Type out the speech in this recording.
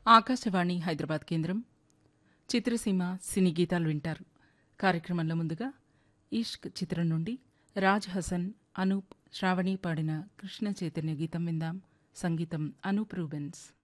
ఆకాశవాణి హైదరాబాద్ కేంద్రం చిత్రసీమ సినీ గీతాలు వింటారు. కార్యక్రమంలో ముందుగా ఇష్క్ చిత్రం నుండి రాజ్ హసన్, అనూప్, శ్రావణి పాడిన కృష్ణ చైతన్య గీతం విందాం. సంగీతం అనూప్ రూబెన్స్.